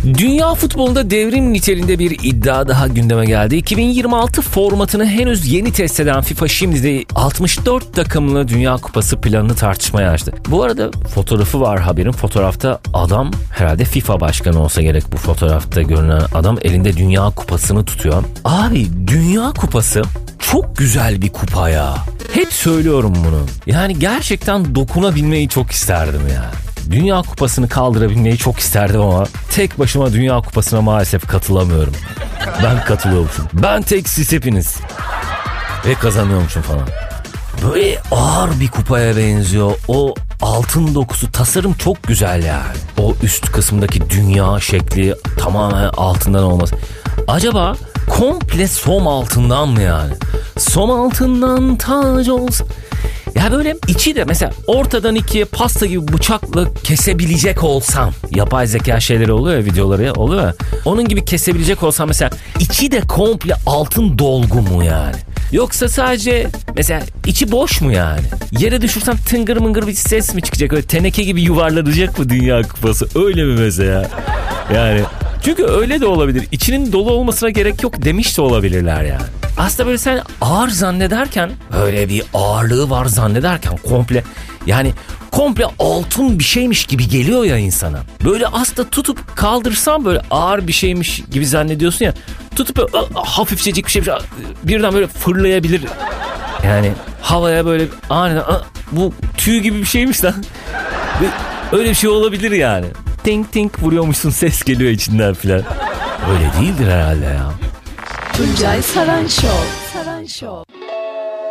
Dünya futbolunda devrim niteliğinde bir iddia daha gündeme geldi. 2026 formatını henüz yeni test eden FIFA şimdi de 64 takımlı Dünya Kupası planını tartışmaya açtı. Bu arada fotoğrafı var haberin. Fotoğrafta adam herhalde FIFA başkanı olsa gerek, bu fotoğrafta görünen adam elinde Dünya Kupası'nı tutuyor. Abi Dünya Kupası çok güzel bir kupa ya. Hep söylüyorum bunu. Yani gerçekten dokunabilmeyi çok isterdim ya. Dünya Kupası'nı kaldırabilmeyi çok isterdim ama tek başıma Dünya Kupası'na maalesef katılamıyorum. Ben katılıyormuşum. Ben tek, siz hepiniz. Ve kazanıyormuşum falan. Böyle ağır bir kupaya benziyor. O altın dokusu, tasarım çok güzel yani. O üst kısımdaki dünya şekli tamamen altından olması. Acaba komple som altından mı yani? Som altından tac olsa... Ya böyle içi de mesela ortadan ikiye pasta gibi bıçakla kesebilecek olsam, yapay zeka şeyleri oluyor ya, videoları oluyor ya, onun gibi kesebilecek olsam mesela içi de komple altın dolgu mu yani? Yoksa sadece mesela içi boş mu yani? Yere düşürsem tıngır mıngır bir ses mi çıkacak? Öyle teneke gibi yuvarlanacak mı Dünya Kupası? Öyle mi mesela? Yani çünkü öyle de olabilir. İçinin dolu olmasına gerek yok demiş de olabilirler yani. Aslında böyle sen ağır zannederken, böyle bir ağırlığı var zannederken komple, yani komple altın bir şeymiş gibi geliyor ya insana. Böyle aslında tutup kaldırsan böyle ağır bir şeymiş gibi zannediyorsun ya. Tutup böyle hafifçecik bir şey birden böyle fırlayabilir. Yani havaya böyle aniden bu tüy gibi bir şeymiş lan. Öyle bir şey olabilir yani. Tink tink vuruyormuşsun, ses geliyor içinden filan. Öyle değildir herhalde ya. Tuncay Saran Show.